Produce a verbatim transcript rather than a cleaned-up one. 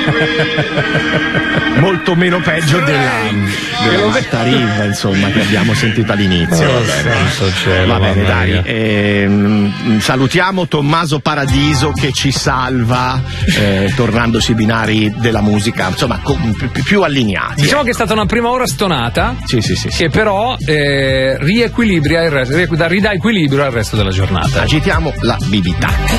molto meno peggio della, della Marta Riva, insomma, che abbiamo sentito all'inizio. Oh, va bene, cielo, va bene dai. mia. Ehm, salutiamo Tommaso Paradiso che ci salva, eh, tornando sui binari della musica, insomma, con, più, più allineati. Diciamo che è stata una prima ora stonata, sì, sì, sì, sì. che però eh, riequilibria il resto, ridà equilibrio al resto della giornata. Agitiamo la bibita.